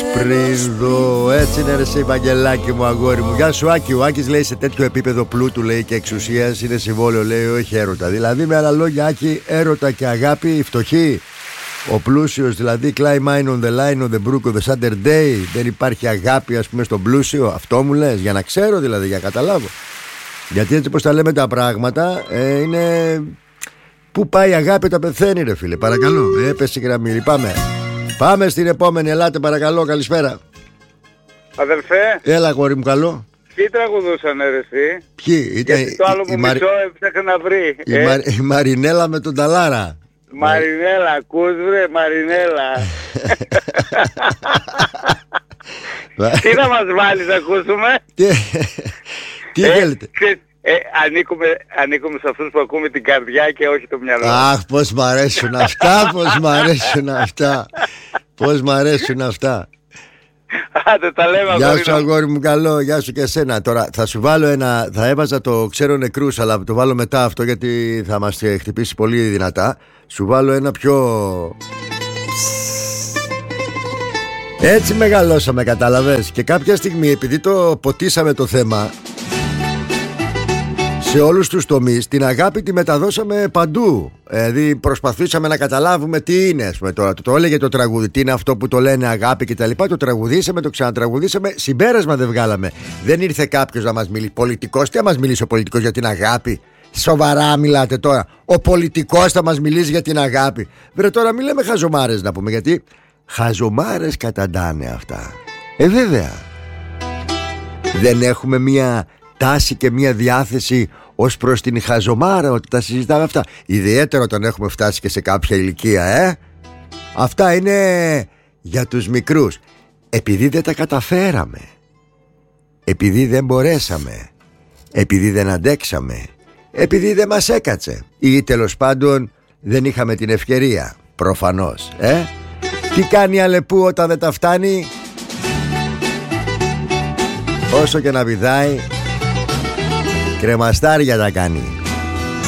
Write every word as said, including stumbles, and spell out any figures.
πριν δω. Έτσι είναι ρε σε Βαγγελάκι μου, αγόρι μου. Γεια σου Άκη. Ο Άκης λέει σε τέτοιο επίπεδο πλούτου, λέει, και εξουσίας είναι συμβόλαιο, λέει, όχι έρωτα. Δηλαδή με άλλα λόγια, Άκη, έρωτα και αγάπη, η φτωχή, ο πλούσιος, δηλαδή climb mine on the line on the brook of the Saturday. Δεν υπάρχει αγάπη, ας πούμε, στον πλούσιο. Αυτό μου λες, για να ξέρω δηλαδή, για να καταλάβω. Γιατί έτσι πως τα λέμε τα πράγματα, ε, είναι... Πού πάει η αγάπη όταν πεθαίνει, ρε φίλε. Παρακαλώ, έπεσε η γραμμή. Πάμε. Πάμε στην επόμενη. Ελάτε παρακαλώ, καλησπέρα. Αδελφέ. Έλα, κόρη μου, καλό. Ποιοι τραγουδούσαν, ρε εσύ? Ποιοι ήταν? Γιατί το άλλο μου Μαρι... μισό έψαχνε να βρει. Η, ε? Μα... η Μαρινέλα με τον Ταλάρα. Μαρινέλα, ακούς βρε, Μαρινέλα. Τι να μας βάλεις να ακούσουμε? Τι, Τι ε, θέλετε? Ε, ανήκουμε, ανήκουμε σε αυτούς που ακούμε την καρδιά και όχι το μυαλό. Αχ, πως μ' αρέσουν αυτά, πως μ' αρέσουν αυτά. Πως μ' αρέσουν αυτά. Άντε τα λέμε. Γεια σου αγόρι μου, καλό, γεια σου και εσένα. Τώρα θα σου βάλω ένα, θα έβαζα το ξέρω νεκρούς, αλλά το βάλω μετά αυτό γιατί θα μας χτυπήσει πολύ δυνατά. Σου βάλω ένα πιο... Έτσι μεγαλώσαμε, κατάλαβες. Και κάποια στιγμή, επειδή το ποτίσαμε το θέμα σε όλους τους τομείς, την αγάπη τη μεταδώσαμε παντού. Δηλαδή προσπαθήσαμε να καταλάβουμε τι είναι, ας πούμε, τώρα. Το, το έλεγε το τραγούδι, τι είναι αυτό που το λένε αγάπη και τα λοιπά. Το τραγουδήσαμε, το ξανατραγουδήσαμε. Συμπέρασμα δεν βγάλαμε. Δεν ήρθε κάποιος να μας μιλήσει. Πολιτικός, τι θα μας μιλήσει ο πολιτικός για την αγάπη? Σοβαρά μιλάτε τώρα? Ο πολιτικός θα μας μιλήσει για την αγάπη? Βρε, τώρα μην λέμε χαζομάρες να πούμε, γιατί χαζομάρες καταντάνε αυτά. Ε, βέβαια. Δεν έχουμε μία τάση και μία διάθεση ως προς την χαζομάρα ότι τα συζητάμε αυτά. Ιδιαίτερα όταν έχουμε φτάσει και σε κάποια ηλικία, ε. Αυτά είναι για τους μικρούς. Επειδή δεν τα καταφέραμε, επειδή δεν μπορέσαμε, επειδή δεν αντέξαμε, επειδή δεν μας έκατσε, ή τέλος πάντων δεν είχαμε την ευκαιρία. Προφανώς, ε. Τι κάνει Αλεπού όταν δεν τα φτάνει? Όσο και να πηδάει, κρεμαστάρια τα κάνει.